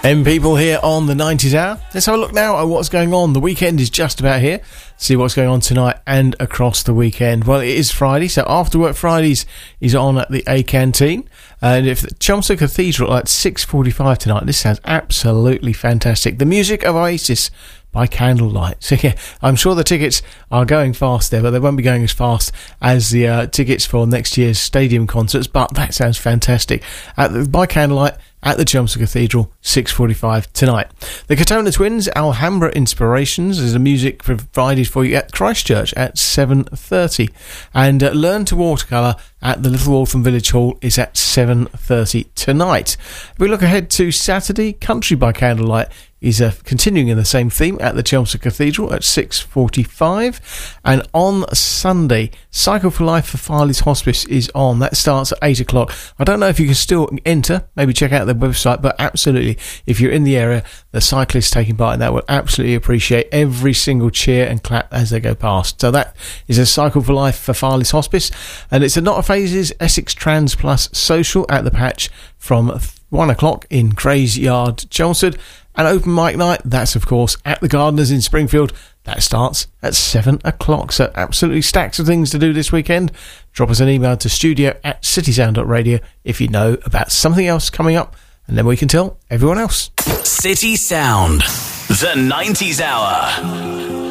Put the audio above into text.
People here on the 90s Hour. Let's have a look now at what's going on. The weekend is just about here. See what's going on tonight and across the weekend. Well, it is Friday, so After Work Fridays is on at the A Canteen. And if the Chelmsford Cathedral at 6:45 tonight, this sounds absolutely fantastic. The music of Oasis by candlelight. So yeah, I'm sure the tickets are going fast there, but they won't be going as fast as the tickets for next year's stadium concerts. But that sounds fantastic. By candlelight at the Chelmsford Cathedral, 6:45 tonight. The Katona Twins, Alhambra Inspirations, is the music provided for you at Christchurch at 7:30. And Learn to Watercolour at the Little Waltham Village Hall is at 7:30 tonight. If we look ahead to Saturday, Country by Candlelight is continuing in the same theme at the Chelmsford Cathedral at 6:45. And on Sunday, Cycle for Life for Farley's Hospice is on. That starts at 8 o'clock. I don't know if you can still enter. Maybe check out their website, but absolutely, if you're in the area, the cyclists taking part in that will absolutely appreciate every single cheer and clap as they go past. So that is a Cycle for Life for Farley's Hospice. And it's a Not a Phases Essex Trans Plus social at the Patch from 1 o'clock in Craze Yard, Chelmsford. And open mic night, that's of course at the Gardeners in Springfield. That starts at 7 o'clock. So absolutely stacks of things to do this weekend. Drop us an email to studio@citysound.radio if you know about something else coming up, and then we can tell everyone else. City Sound, the 90s Hour.